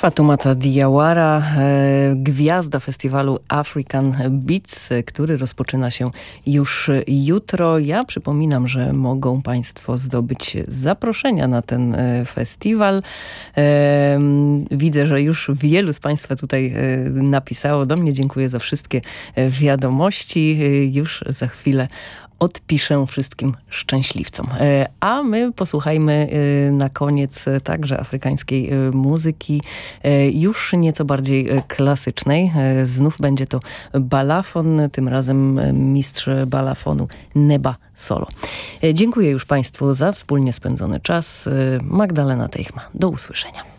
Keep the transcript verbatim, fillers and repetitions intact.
Fatoumata Diawara, e, gwiazda festiwalu African Beats, który rozpoczyna się już jutro. Ja przypominam, że mogą Państwo zdobyć zaproszenia na ten e, festiwal. E, widzę, że już wielu z Państwa tutaj e, napisało do mnie. Dziękuję za wszystkie e, wiadomości. E, już za chwilę odpiszę wszystkim szczęśliwcom. A my posłuchajmy na koniec także afrykańskiej muzyki, już nieco bardziej klasycznej. Znów będzie to balafon, tym razem mistrz balafonu Neba Solo. Dziękuję już Państwu za wspólnie spędzony czas. Magdalena Teichma. Do usłyszenia.